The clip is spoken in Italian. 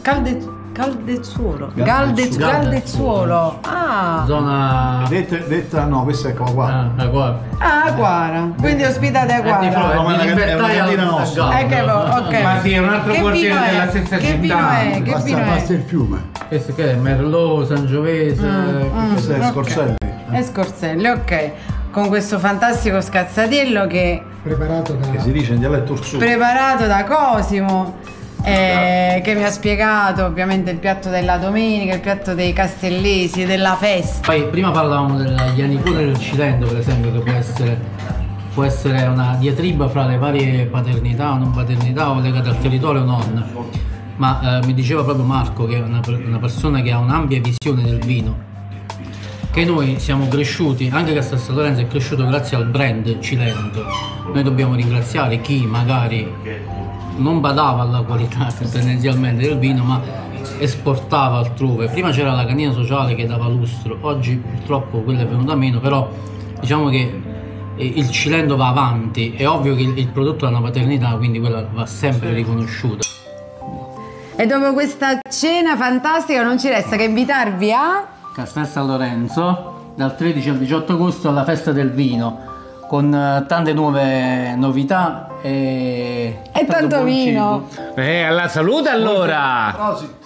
Galdezzuolo. Ah. Zona... Detta no, questa è Aquara. Aquara. Quindi ospitate Aquara. No, ma è una cantina nostra. Ok. Ma sì, è un altro Che quartiere vino della è? stessa Che città. vino è? Che vino Basta è? il fiume. Questo che è? Merlot, Sangiovese. Questo è Scorselli. È Scorselli, ok. Con questo fantastico scazzatiello che Preparato da... Che si dice in dialetto orsuto. preparato da Cosimo, che mi ha spiegato ovviamente il piatto della domenica, il piatto dei castellesi, della festa. Poi prima parlavamo della Ianicura del Cilento, per esempio, che può essere una diatriba fra le varie paternità o non paternità o legate al territorio o non. Ma mi diceva proprio Marco, che è una persona che ha un'ampia visione del vino, che noi siamo cresciuti, anche Castel San Lorenzo è cresciuto grazie al brand Cilento. Noi dobbiamo ringraziare chi magari non badava alla qualità tendenzialmente del vino, ma esportava altrove. Prima c'era la cantina sociale che dava lustro, oggi purtroppo quella è venuta meno, però diciamo che il Cilento va avanti. È ovvio che il prodotto ha una paternità, quindi quella va sempre riconosciuta. E dopo questa cena fantastica non ci resta che invitarvi a... Castel San Lorenzo dal 13 al 18 agosto alla festa del vino, con tante nuove novità e tanto buon vino. cibo. Alla salute allora! Prosit.